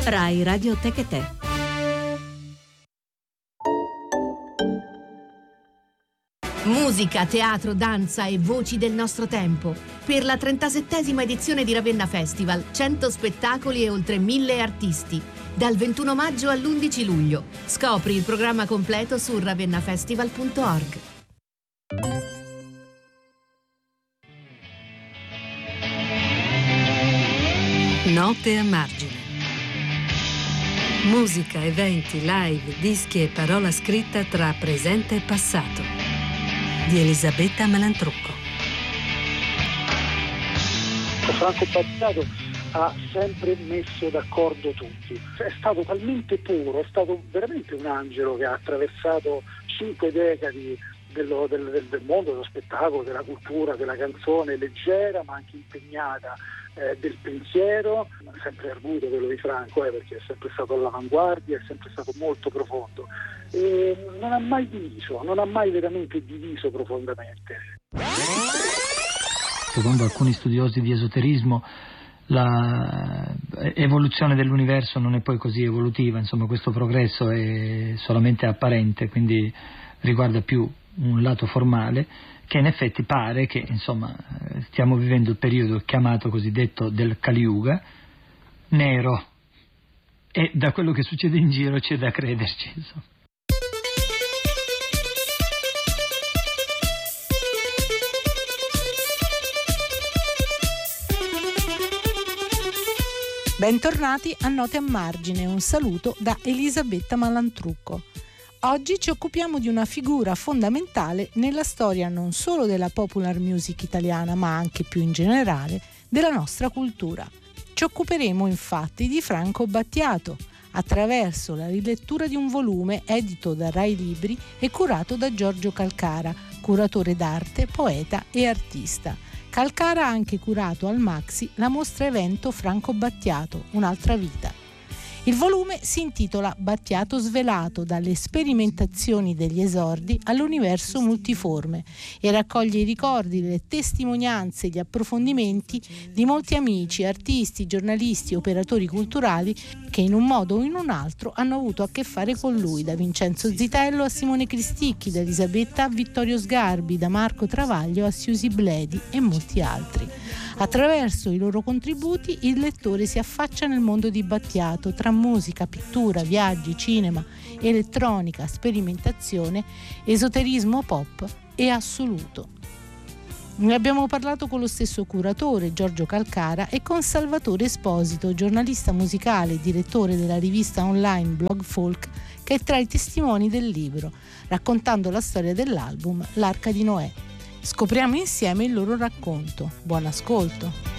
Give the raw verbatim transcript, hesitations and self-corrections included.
Rai Radio Tecate. Musica, teatro, danza e voci del nostro tempo. Per la trentasettesima edizione di Ravenna Festival, cento spettacoli e oltre mille artisti. Dal ventuno maggio all'undici luglio. Scopri il programma completo su ravennafestival punto org. Note a margine. Musica, eventi, live, dischi e parola scritta tra presente e passato. Di Elisabetta Malantrucco. Franco Battiato ha sempre messo d'accordo tutti. È stato talmente puro, è stato veramente un angelo che ha attraversato cinque decadi dello, del, del, del mondo dello spettacolo, della cultura, della canzone, leggera ma anche impegnata, eh, del pensiero. Sempre arguto quello di Franco, eh, perché è sempre stato all'avanguardia, è sempre stato molto profondo. E non ha mai diviso, non ha mai veramente diviso profondamente. Secondo alcuni studiosi di esoterismo, l'evoluzione dell'universo non è poi così evolutiva, insomma questo progresso è solamente apparente, quindi riguarda più un lato formale, che in effetti pare che insomma stiamo vivendo il periodo chiamato cosiddetto del Kali Yuga, nero, e da quello che succede in giro c'è da crederci, insomma. Bentornati a Note a margine, un saluto da Elisabetta Malantrucco. Oggi ci occupiamo di una figura fondamentale nella storia non solo della popular music italiana, ma anche più in generale della nostra cultura. Ci occuperemo infatti di Franco Battiato, attraverso la rilettura di un volume edito da Rai Libri e curato da Giorgio Calcara, curatore d'arte, poeta e artista. Calcara ha anche curato al Maxi la mostra evento Franco Battiato, un'altra vita. Il volume si intitola Battiato svelato, dalle sperimentazioni degli esordi all'universo multiforme, e raccoglie i ricordi, le testimonianze e gli approfondimenti di molti amici, artisti, giornalisti, operatori culturali che in un modo o in un altro hanno avuto a che fare con lui, da Vincenzo Zitello a Simone Cristicchi, da Elisabetta a Vittorio Sgarbi, da Marco Travaglio a Siusi Bledi e molti altri. Attraverso i loro contributi il lettore si affaccia nel mondo di Battiato, tra musica, pittura, viaggi, cinema, elettronica, sperimentazione, esoterismo pop e assoluto. Ne abbiamo parlato con lo stesso curatore, Giorgio Calcara, e con Salvatore Esposito, giornalista musicale e direttore della rivista online Blog Folk, che è tra i testimoni del libro, raccontando la storia dell'album L'Arca di Noè. Scopriamo insieme il loro racconto. Buon ascolto!